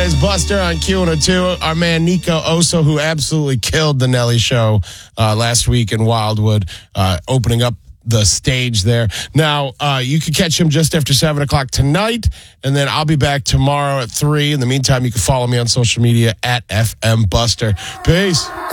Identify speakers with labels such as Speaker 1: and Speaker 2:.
Speaker 1: That is Buster on Q102. Our man Nico Oso, who absolutely killed the Nelly show last week in Wildwood, opening up the stage there. Now, you can catch him just after 7 o'clock tonight, and then I'll be back tomorrow at 3. In the meantime, you can follow me on social media at FM Buster. Peace.